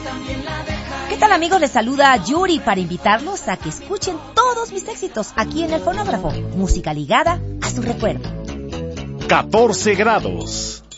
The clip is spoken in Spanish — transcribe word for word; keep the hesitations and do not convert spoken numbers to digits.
¿Qué tal, amigos? Les saluda Yuri para invitarlos a que escuchen todos mis éxitos aquí en el fonógrafo. Música ligada a su recuerdo. catorce grados.